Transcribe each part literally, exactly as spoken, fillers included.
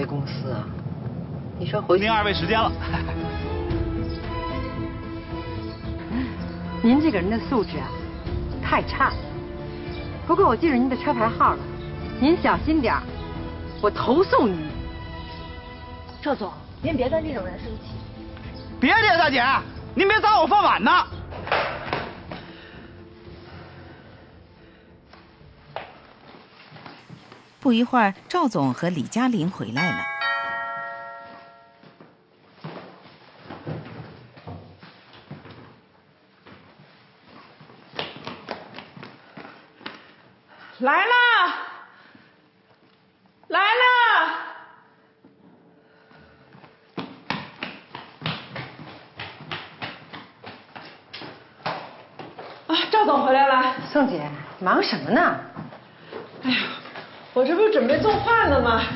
公司啊？你说回去？ 您二位时间了。 您这个人的素质啊，太差了。不过我记住您的车牌号了，您小心点儿，我投诉您。 赵总，您别跟这种人生气。 别介，大姐，您别砸我饭碗呢。 不一会儿，赵总和李嘉玲回来了。 来啦！来啦！啊，赵总回来了。 宋姐，忙什么呢？ 哎呀，我这不是准备做饭呢吗？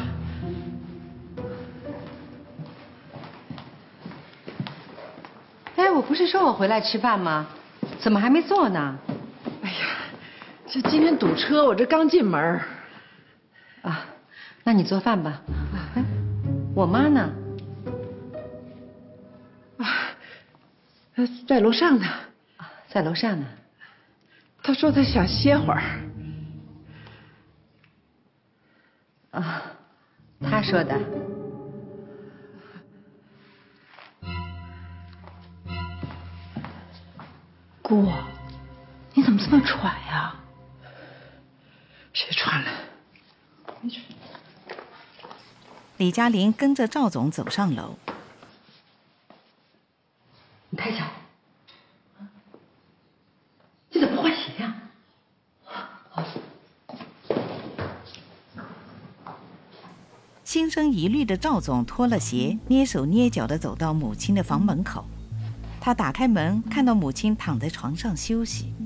哎，我不是说我回来吃饭吗？怎么还没做呢？ 哎呀，这今天堵车，我这刚进门。 啊，那你做饭吧。哎，我妈呢？ 啊，在楼上呢。 啊，在楼上呢。 她说她想歇会儿。 啊，她说的。 姑，你怎么这么喘呀？谁喘了？没喘。 李嘉玲跟着赵总走上楼。 你太小，你怎么不换鞋呀？ 心生疑虑的赵总脱了鞋，蹑手蹑脚地走到母亲的房门口。他打开门，看到母亲躺在床上休息。